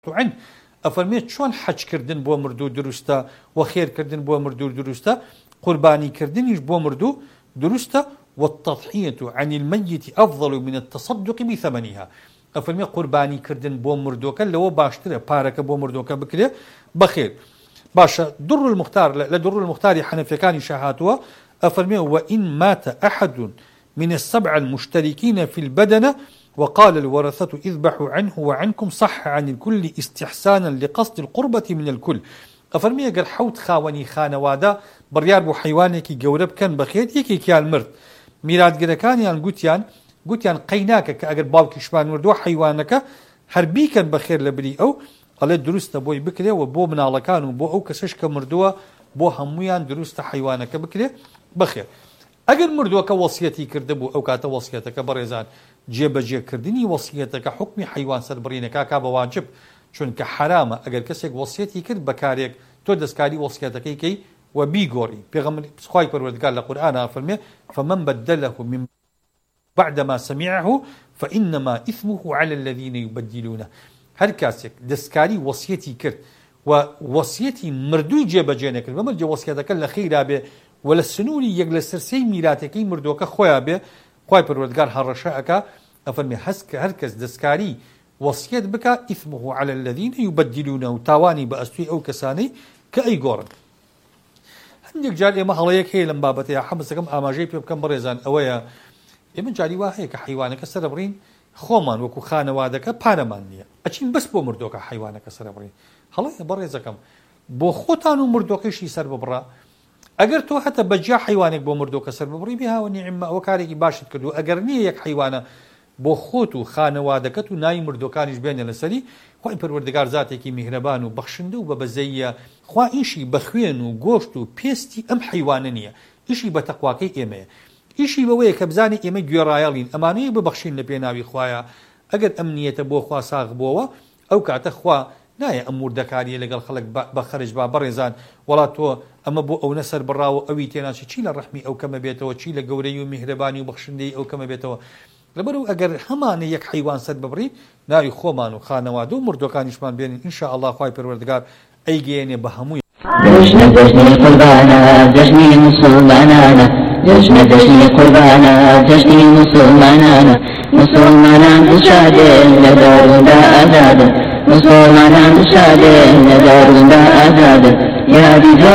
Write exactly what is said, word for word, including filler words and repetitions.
عن ئەفەرمێت چۆن حەجکردن بۆ مردوو دروستە و خێرکردن بۆ مردوو دروستە قوربانیکردنیش بۆ مردوو دروستە والتضحية عن الميت أفضل من التصدق بثمنها ئەفەرمێ قوربانیکردن بۆ مردووەکە لەوە باشترە پارەکە بۆ مردووەکە بکرێ بەخێر باشە در المختار لە در المختاری حەنەفیەکانی شەهاتووە ئەفەرمێ وإن مات أحد من السبع المشتركين في البدنة وقال الورثة اذبحوا عنه وعنكم صح عن الكل استحسانا لقصد القربة من الكل أفرمي أقل حوت خاوني خانوادا بريار بو حيوانيكي قورب كان بخير يكي كيان مرد ميراد قركان يان قوتيان قوتيان قيناك كأقل باوكي شمان مردو حيوانك هربي كان بخير لبري أو قال دروست بوي بكري وبو منالكان وبو أو كسشك مردوه بو همويان دروست حيوانك بكري بخير أقل مردوك وصيتي كردبو أو كاتا وصيتك بريزان جێبەجێکردنی وەسیەتەکە حکمی حیوان سەربڕینەکە کا بە واجب چونکە حرامە ئەگەر کەسێک وەسیەتی کرد بەکارێک تۆ دەستکاری وەسیەتەکەی کەی و بیگۆڕی پێغەمبەر خوای پەروەردگار لە قورئانە فەرمێ فمن بدله من بعد ما سمعه فإنما إثمه على الذين يبدلونه هەر کەسێک دەستکاری وەسیەتی کرد و وەسیەتی مردووی جێبەجێ نەکرد بەمەرجێ وەسیەتەکە لە خەیرا بێ و لە سنووری یەک لە سەرسەی میراتەکەی مردووەکە خۆیان بێ خوای پەروەردگار هەڕەشە ئەکا ئەفەرمێ هەست هەر کەس دەستکاری وەسیەت بکە ئیثمه على الذين يبدلونه تاوانی بە ئەستوی ئەو کەسانەی کە ئەیگۆڕن هەندێک جار ئێمە هەڵەیەک هەیە لەم بابەتەیە حەمەسەکەم ئاماژەی پێ بکەم بەڕێزان ئەوەیە ئێمە جاری وا هەیە کە حیوانەکە سەرەبڕین خۆمان وەکو خانەوادەکە پارەمان نییە ئەچین بەس بۆ مردۆکە حیوانەکە سەرەبڕین هەڵەیە بەڕێزەکەم بۆ خۆتان و مردۆکەشی سەر ببڕا ئەگەر تۆ هەتە بەجیا حیوانێک بۆ مردۆکە سەر ببڕی بێهاوە نیعمە ئەوە کارێکی باشت کردو ئەگەر نییە یەک حیوانە بۆ خۆت و خانەوادەکەت و ناوی مردۆکانیش بێنە لەسەری خوای پەروەردگار زاتێکی میهرەبان و بەخشندە و بەبەزەیە خوا ئیشی بە خوێن و گۆشت و پێستی ئەم حیوانە نییە ئیشی بە تەقواکەی ئێمەیە ئیشی بەوەیە کە بزانێ ئێمە گوێڕایەڵین ئەمانەیە ببەخشین لە پێناوی خوایە ئەگەر ئەم نیەتە بۆ خوا ساغ بووەوە ئەو کاتە خوا نایە ئەم مردەکاریە لەگەڵ خەڵک بە خەرج با بەڕێزان وڵات تۆ ئەمە بۆ ئەو نەسەر بڕاوە ئەوی تێناچی چی لە ڕەحمی ئەو کەمە بێتەوە چی لە گەورەی و میهرەبانی و بەخشندەی ئەو کەمە بێتەوە لەبەرەوە ئەگەر هەمانە یەک حیوان سەر ببڕی ناوی خۆمان و خانەوادە و مردۆکانیشمان بێنین ئینشاء الله خوای پەروەردگار ئەیگەێنێ بە هەمووی جشن جشن قربانا جشن مسلمانانا جشن جشن قربانا جشن مسلمانانا مسلمانان شادين لدارنا آزاد مسلمانان شادين لدارنا آزاد يا